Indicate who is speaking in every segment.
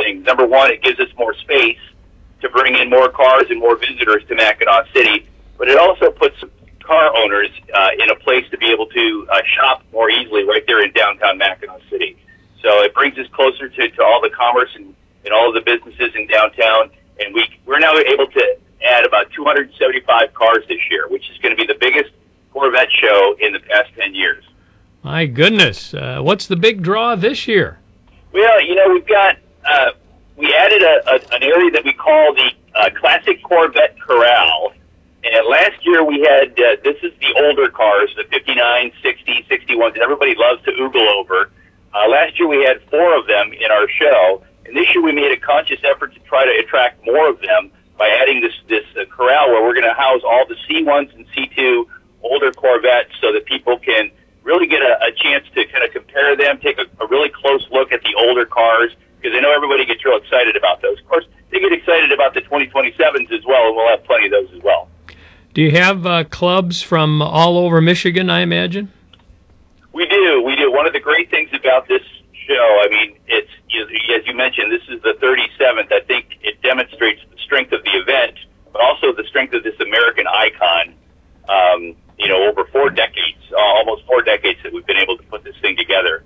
Speaker 1: things. Number one, it gives us more space to bring in more cars and more visitors to Mackinac City, but it also puts car owners in a place to be able to shop more easily right there in downtown Mackinac City. So it brings us closer to all the commerce and all of the businesses in downtown, and we're now able to add about 275 cars this year, which is going to be the biggest Corvette show in the past 10 years.
Speaker 2: My goodness. What's the big draw this year?
Speaker 1: Well, we've got, we added an area that we call the Classic Corvette Corral. And last year we had, this is the older cars, the 59, 60, 61s, that everybody loves to oogle over. Last year we had 4 of them in our show. And this year we made a conscious effort to try to attract more of them by adding this corral where we're going to house all the C1s and C2 older Corvettes so that people can really get a chance to kind of compare them, take a really close look at the older cars, because I know everybody gets real excited about those. Of course, they get excited about the 2027s as well, and we'll have plenty of those as well.
Speaker 2: Do you have clubs from all over Michigan, I imagine?
Speaker 1: We do. One of the great things about this show, I mean, it's, as you mentioned, this is the 37th. I think it demonstrates the strength of the event, but also the strength of this American icon. Over 4 decades, almost 4 decades that we've been able to put this thing together.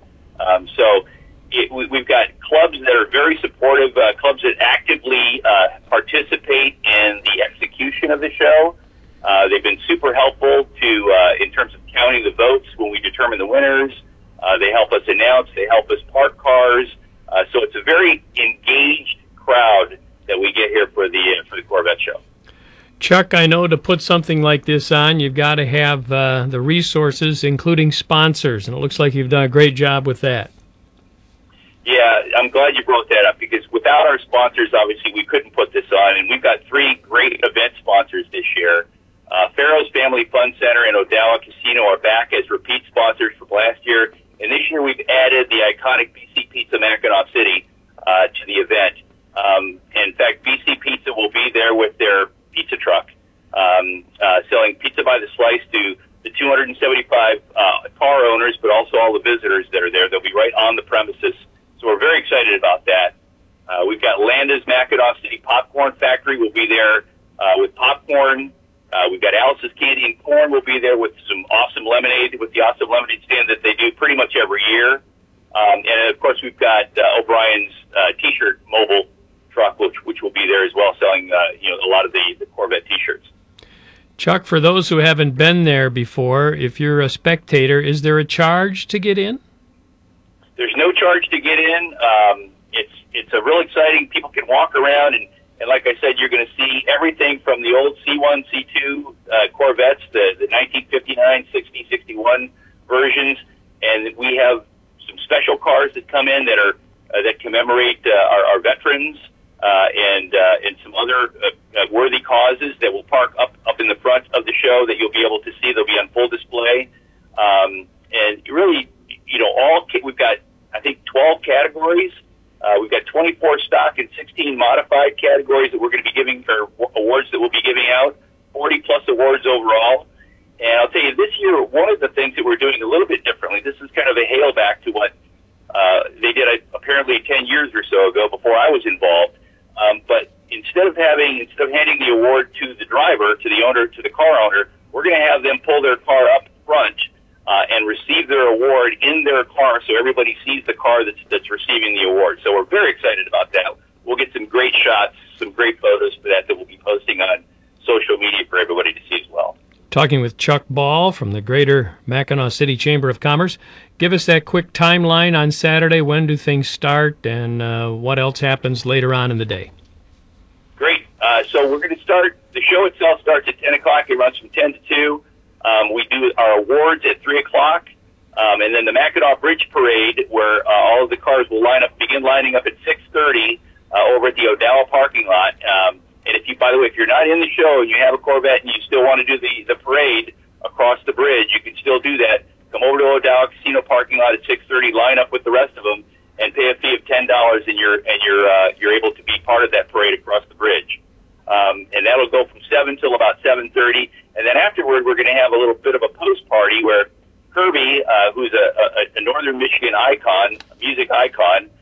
Speaker 1: We've got clubs that are very supportive, clubs that actively participate in the execution of the show. They've been super helpful in terms of counting the votes when we determine the winners. They help us announce. They help us park cars. So it's a very engaged crowd that we get here for the Corvette show.
Speaker 2: Chuck, I know to put something like this on, you've got to have the resources, including sponsors, and it looks like you've done a great job with that.
Speaker 1: Yeah, I'm glad you brought that up, because without our sponsors, obviously, we couldn't put this on, and we've got 3 great event sponsors this year. Farrow's Family Fun Center and Odawa Casino are back as repeat sponsors from last year, and this year we've added the iconic BC Pizza Mackinac City to the event. In fact, BC Pizza will be there with their pizza truck, selling pizza by the slice to the 275 car owners, but also all the visitors that are there. They'll be right on the premises, so we're very excited about that. We've got Landa's Mackinac City Popcorn Factory will be there with popcorn. We've got Alice's Candy and Corn will be there with some awesome lemonade, with the awesome lemonade stand that they do pretty much every year. And of course, we've got O'Brien's T-shirt mobile truck, which will be there as well, selling a lot of the Corvette T-shirts.
Speaker 2: Chuck, for those who haven't been there before, if you're a spectator, is there a charge to get in?
Speaker 1: There's no charge to get in. It's a real exciting. People can walk around, and like I said, you're going to see everything from the old C1, C2 Corvettes, the 1959, 60, 61 versions, and we have some special cars that come in that commemorate our veterans. And some other worthy causes that will park up in the front of the show that you'll be able to see. They'll be on full display. And really, we've got, I think, 12 categories. We've got 24 stock and 16 modified categories that we're going to be giving, or awards that we'll be giving out, 40-plus awards overall. And I'll tell you, this year, one of the things that we're doing a little bit differently, this is kind of a hail back to what they did apparently 10 years or so ago before I was involved. But instead of handing the award to the driver, to the owner, to the car owner, we're going to have them pull their car up front and receive their award in their car, so everybody sees the car that's receiving the award. So we're very excited about that. We'll get some great shots, some great photos for that we'll be posting on social media for everybody to see as well.
Speaker 2: Talking with Chuck Ball from the Greater Mackinac City Chamber of Commerce. Give us that quick timeline on Saturday. When do things start, and what else happens later on in the day?
Speaker 1: Great. So we're going to start, the show itself starts at 10 o'clock. It runs from 10 to 2. We do our awards at 3 o'clock. And then the Mackinac Bridge Parade, where all of the cars will begin lining up at 6:30 over at the Odawa parking lot. And by the way, if you're not in the show and you have a Corvette and you still want to do the parade across the bridge, you can still do that. Come over to Odawa Casino parking lot at 6:30, line up with the rest of them, and pay a fee of $10, and you're able to be part of that parade across the bridge. And that'll go from 7 till about 7:30, and then afterward we're going to have a little bit of a post party where Kirby, who's a Northern Michigan icon, music icon,